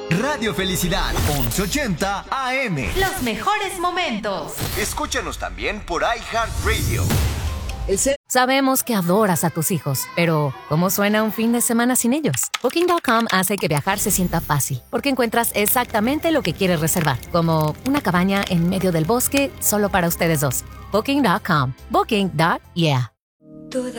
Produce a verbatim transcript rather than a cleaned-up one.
Radio Felicidad, once ochenta A M. Los mejores momentos. Escúchanos también por iHeartRadio. Sabemos que adoras a tus hijos, pero ¿cómo suena un fin de semana sin ellos? Booking punto com hace que viajar se sienta fácil, porque encuentras exactamente lo que quieres reservar, como una cabaña en medio del bosque solo para ustedes dos. Booking punto com. Booking. Yeah.